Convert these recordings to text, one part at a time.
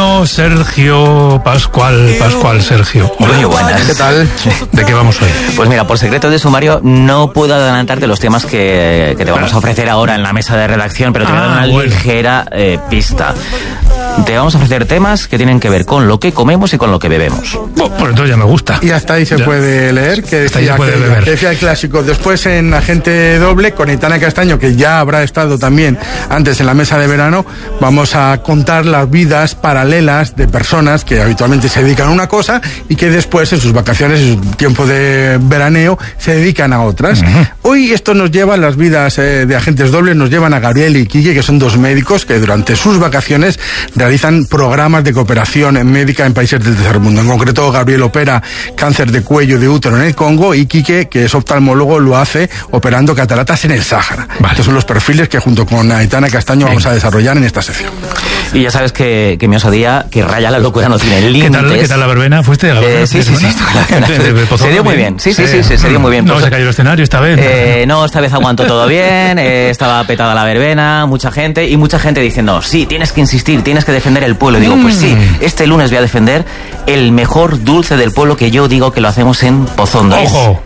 bueno, Sergio Pascual, Sergio. Muy buenas. ¿Qué tal? ¿De qué vamos hoy? Pues mira, por secreto de sumario no puedo adelantarte los temas que te vamos a ofrecer ahora en la mesa de redacción, pero te voy a dar una ligera pista. Te vamos a ofrecer temas que tienen que ver con lo que comemos y con lo que bebemos. Pues entonces ya me gusta. Y hasta ahí se puede leer, que decía el clásico. Después en Agente Doble, con Aitana Castaño, que ya habrá estado también antes en la mesa de verano, vamos a contar las vidas paralelas de personas que habitualmente se dedican a una cosa y que después en sus vacaciones, en su tiempo de veraneo, se dedican a otras. Hoy esto nos lleva, las vidas de Agentes Dobles nos llevan a Gabriel y Quique, que son dos médicos que durante sus vacaciones realizan programas de cooperación médica en países del tercer mundo. En concreto, Gabriel opera cáncer de cuello de útero en el Congo y Quique, que es oftalmólogo, lo hace operando cataratas en el Sáhara. Estos son los perfiles que junto con Aitana Castaño vamos a desarrollar en esta sección. Y ya sabes que mi osadía, que raya la locura, no tiene límites. ¿Qué tal la verbena? ¿Fuiste a la verbena? Sí. Se dio muy bien. Sí, se dio muy bien. No se cayó el escenario esta vez. No, esta vez aguantó todo bien. Estaba petada la verbena, mucha gente diciendo, sí, tienes que insistir, tienes que defender el pueblo. Digo, pues sí, este lunes voy a defender el mejor dulce del pueblo, que yo digo que lo hacemos en Pozondo.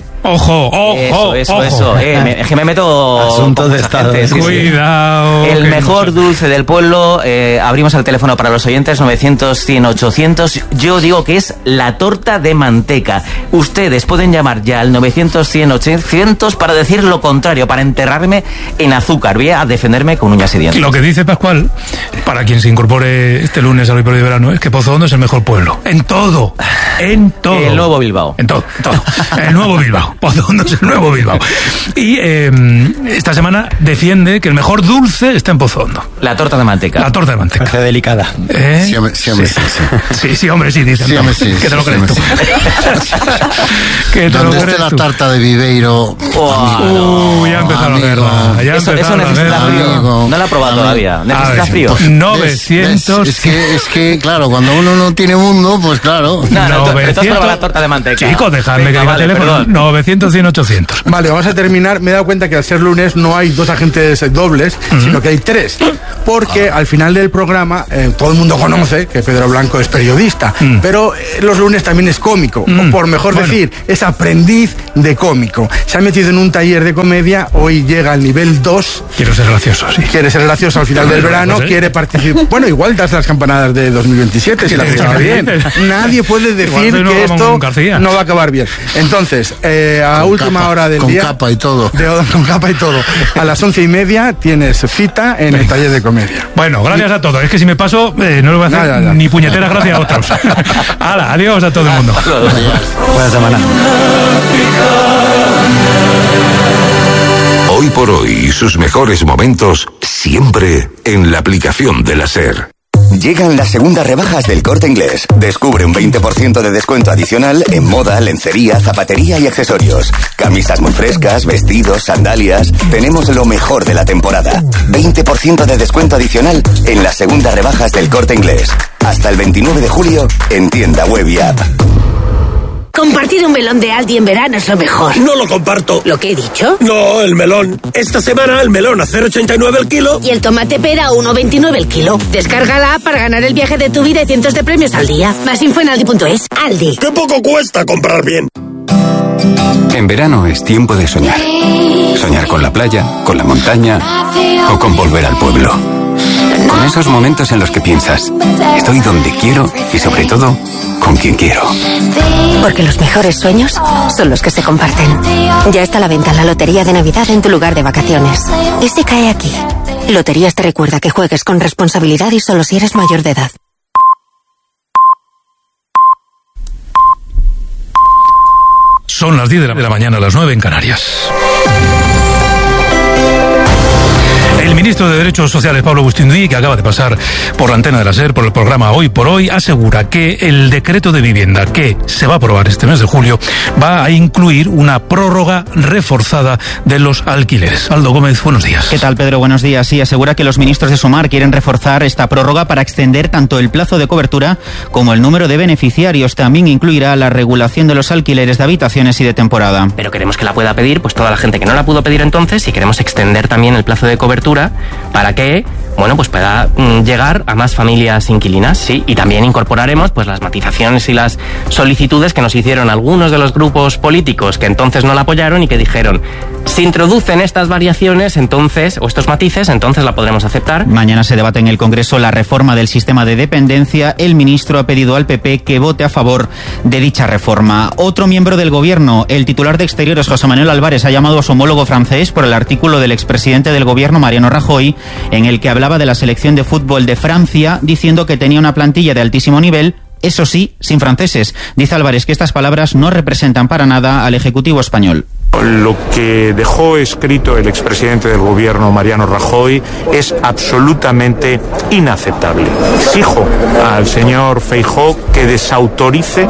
Ojo. Eso. Es que me meto... Asuntos de Estado. Cuidado. El mejor dulce del pueblo. Abrimos el teléfono para los oyentes, 900-100-800. Yo digo que es la torta de manteca. Ustedes pueden llamar ya al 900-100-800 para decir lo contrario, para enterrarme en azúcar. Voy a defenderme con uñas y dientes. Lo que dice Pascual, para quien se incorpore este lunes al Hoy por Hoy de Verano, es que Pozondo es el mejor pueblo. En todo. El nuevo Bilbao. En todo. El nuevo Bilbao. Pozondo es el nuevo Bilbao. Y esta semana defiende que el mejor dulce está en Pozondo. La torta de manteca. Parece delicada. Sí, hombre, sí. Sí, hombre, sí, dicen. Sí, hombre, sí. ¿Qué te lo crees tú? ¿Dónde está la tarta de Viveiro? Ya empezó la guerra. Eso necesita frío. No la he probado todavía. Necesita frío. 900. Es que, claro, cuando uno no tiene mundo, pues claro. No, pero tú has probado la torta de manteca. Chicos, dejadme que diga el teléfono. 900-100-800. Vale, vamos a terminar. Me he dado cuenta que al ser lunes no hay dos agentes dobles, sino que hay tres. Porque al final del programa, todo el mundo conoce que Pedro Blanco es periodista, pero los lunes también es cómico, o por mejor decir, es aprendiz de cómico. Se ha metido en un taller de comedia, hoy llega al nivel 2. Quiero ser gracioso, sí. Quiere ser gracioso al final del verano, pues, quiere participar. Bueno, igual das las campanadas de 2027, si la cosa va bien. Nadie puede decir que esto no va a acabar bien. Entonces, a última hora del día... Con capa y todo. Con capa y todo. A las 11:30 tienes cita en el taller de comedia. Bueno, gracias a todos. Es que si me paso, no le voy a hacer ni puñeteras gracias a otros. Hala, adiós a todo el mundo. Buena semana. Hoy por hoy, sus mejores momentos siempre en la aplicación de la SER. Llegan las segundas rebajas del Corte Inglés. Descubre un 20% de descuento adicional en moda, lencería, zapatería y accesorios. Camisas muy frescas, vestidos, sandalias. Tenemos lo mejor de la temporada. 20% de descuento adicional en las segundas rebajas del Corte Inglés. Hasta el 29 de julio en tienda web y app. Compartir un melón de Aldi en verano es lo mejor. No lo comparto. ¿Lo que he dicho? No, el melón. Esta semana el melón a 0,89 el kilo. Y el tomate pera a 1,29 el kilo. Descarga la app para ganar el viaje de tu vida y cientos de premios al día. Más info en aldi.es. Aldi. ¡Qué poco cuesta comprar bien! En verano es tiempo de soñar. Soñar con la playa, con la montaña o con volver al pueblo. Con esos momentos en los que piensas, estoy donde quiero y sobre todo, con quien quiero. Porque los mejores sueños son los que se comparten. Ya está a la venta la lotería de Navidad en tu lugar de vacaciones. Y si cae aquí. Loterías te recuerda que juegues con responsabilidad y solo si eres mayor de edad. Son las 10 de la mañana, las 9 en Canarias. El ministro de Derechos Sociales, Pablo Bustinduy, que acaba de pasar por la antena de la SER, por el programa Hoy por Hoy, asegura que el decreto de vivienda que se va a aprobar este mes de julio va a incluir una prórroga reforzada de los alquileres. Aldo Gómez, buenos días. ¿Qué tal, Pedro? Buenos días. Sí, asegura que los ministros de Sumar quieren reforzar esta prórroga para extender tanto el plazo de cobertura como el número de beneficiarios. También incluirá la regulación de los alquileres de habitaciones y de temporada. Pero queremos que la pueda pedir pues toda la gente que no la pudo pedir entonces, y queremos extender también el plazo de cobertura. ¿Para qué? bueno, pues pueda llegar a más familias inquilinas, sí, y también incorporaremos pues las matizaciones y las solicitudes que nos hicieron algunos de los grupos políticos que entonces no la apoyaron y que dijeron, si introducen estas variaciones, entonces, o estos matices, entonces la podremos aceptar. Mañana se debate en el Congreso la reforma del sistema de dependencia. El ministro ha pedido al PP que vote a favor de dicha reforma. Otro miembro del Gobierno, el titular de Exteriores, José Manuel Álvarez, ha llamado a su homólogo francés por el artículo del expresidente del Gobierno, Mariano Rajoy, en el que hablaba de la selección de fútbol de Francia, diciendo que tenía una plantilla de altísimo nivel, eso sí, sin franceses. Dice Álvarez que estas palabras no representan para nada al Ejecutivo español. Lo que dejó escrito el expresidente del Gobierno, Mariano Rajoy, es absolutamente inaceptable. Exijo al señor Feijóo que desautorice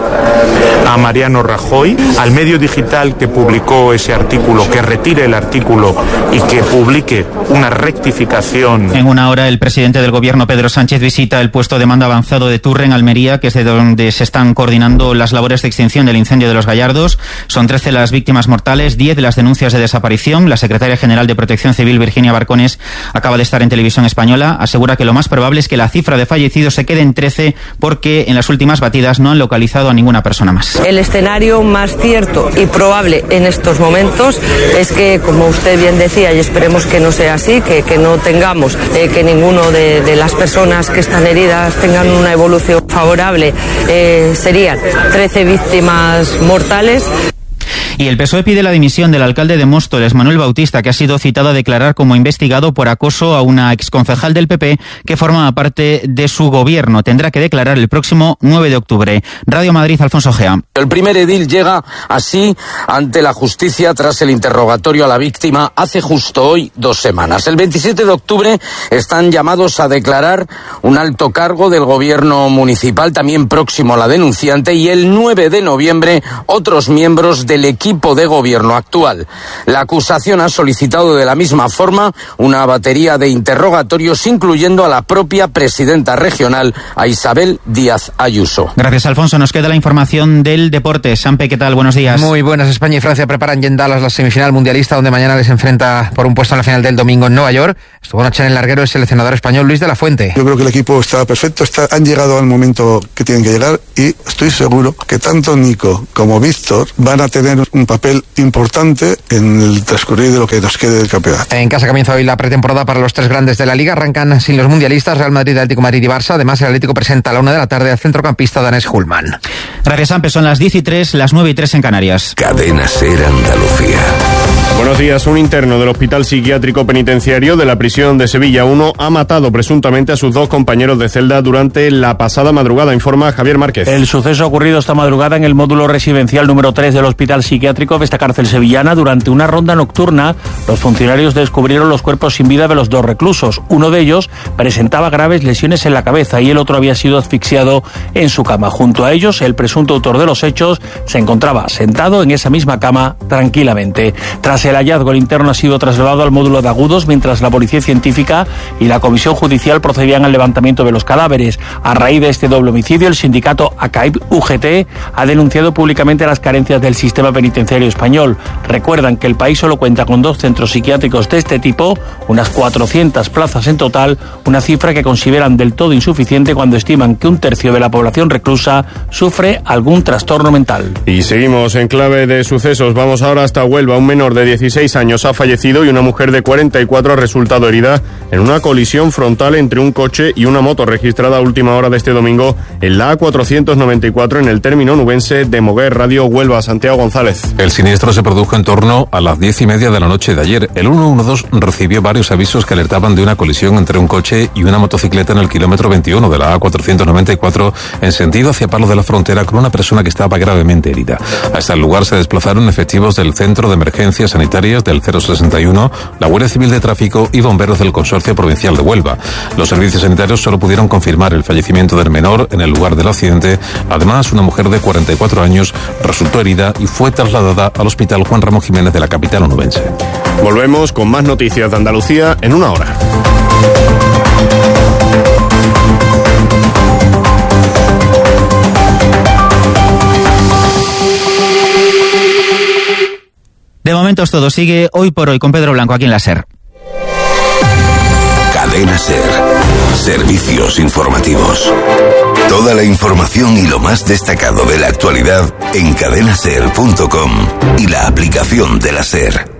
a Mariano Rajoy, al medio digital que publicó ese artículo, que retire el artículo y que publique una rectificación. En una hora, el presidente del Gobierno, Pedro Sánchez, visita el puesto de mando avanzado de Turre, en Almería, que es de donde se están coordinando las labores de extinción del incendio de Los Gallardos. Son 13 las víctimas mortales, 10 de las denuncias de desaparición. La secretaria general de Protección Civil, Virginia Barcones, acaba de estar en Televisión Española. Asegura que lo más probable es que la cifra de fallecidos se quede en 13 porque en las últimas batidas no han localizado a ninguna persona más. El escenario más cierto y probable en estos momentos es que, como usted bien decía, y esperemos que no sea así, que no tengamos, que ninguno de las personas que están heridas tengan una evolución favorable, serían 13 víctimas mortales. Y el PSOE pide la dimisión del alcalde de Móstoles, Manuel Bautista, que ha sido citado a declarar como investigado por acoso a una exconcejal del PP que forma parte de su gobierno. Tendrá que declarar el próximo 9 de octubre. Radio Madrid, Alfonso Gea. El primer edil llega así ante la justicia tras el interrogatorio a la víctima hace justo hoy 2 semanas. El 27 de octubre están llamados a declarar un alto cargo del gobierno municipal, también próximo a la denunciante, y el 9 de noviembre otros miembros del equipo de gobierno actual. La acusación ha solicitado de la misma forma una batería de interrogatorios, incluyendo a la propia presidenta regional, a Isabel Díaz Ayuso. Gracias, Alfonso. Nos queda la información del deporte. Sampe, ¿qué tal? Buenos días. Muy buenas. España y Francia preparan ya en Dallas la semifinal mundialista, donde mañana les enfrenta por un puesto en la final del domingo en Nueva York. Estuvo anoche en el larguero el seleccionador español Luis de la Fuente. Yo creo que el equipo está perfecto, han llegado al momento que tienen que llegar y estoy seguro que tanto Nico como Víctor van a tener un papel importante en el transcurrir de lo que nos quede del campeonato. En casa comienza hoy la pretemporada para los 3 grandes de la Liga. Arrancan sin los mundialistas Real Madrid, Atlético de Madrid y Barça. Además, el Atlético presenta a la 1 de la tarde al centrocampista danés Hulman. Gracias, Ampe. Son las 10:03, las 9:03 en Canarias. Cadena SER Andalucía. Buenos días. Un interno del Hospital Psiquiátrico Penitenciario de la prisión de Sevilla 1 ha matado presuntamente a sus 2 compañeros de celda durante la pasada madrugada, informa Javier Márquez. El suceso ha ocurrido esta madrugada en el módulo residencial número 3 del Hospital Psiquiátrico de esta cárcel sevillana. Durante una ronda nocturna, los funcionarios descubrieron los cuerpos sin vida de los 2 reclusos. Uno de ellos presentaba graves lesiones en la cabeza y el otro había sido asfixiado en su cama. Junto a ellos, el presunto autor de los hechos se encontraba sentado en esa misma cama tranquilamente. Tras el hallazgo, el interno ha sido trasladado al módulo de agudos, mientras la policía científica y la comisión judicial procedían al levantamiento de los cadáveres. A raíz de este doble homicidio, el sindicato ACAIB-UGT ha denunciado públicamente las carencias del sistema penitenciario español. Recuerdan que el país solo cuenta con 2 centros psiquiátricos de este tipo, unas 400 plazas en total, una cifra que consideran del todo insuficiente cuando estiman que 1/3 de la población reclusa sufre algún trastorno mental. Y seguimos en clave de sucesos. Vamos ahora hasta Huelva. Un menor de 16 años ha fallecido y una mujer de 44 ha resultado herida en una colisión frontal entre un coche y una moto registrada a última hora de este domingo en la A494 en el término nubense de Moguer. Radio Huelva, Santiago González. El siniestro se produjo en torno a las 10:30 de la noche de ayer. El 112 recibió varios avisos que alertaban de una colisión entre un coche y una motocicleta en el kilómetro 21 de la A494 en sentido hacia Palos de la Frontera, con una persona que estaba gravemente herida. Hasta el lugar se desplazaron efectivos del Centro de Emergencias Sanitarias del 061, la Guardia Civil de Tráfico y bomberos del Consorcio Provincial de Huelva. Los servicios sanitarios solo pudieron confirmar el fallecimiento del menor en el lugar del accidente. Además, una mujer de 44 años resultó herida y fue trasladada al Hospital Juan Ramón Jiménez de la capital onubense. Volvemos con más noticias de Andalucía en una hora. De momento es todo. Sigue Hoy por Hoy con Pedro Blanco aquí en la SER. Cadena SER. Servicios informativos. Toda la información y lo más destacado de la actualidad en cadenaser.com y la aplicación de la SER.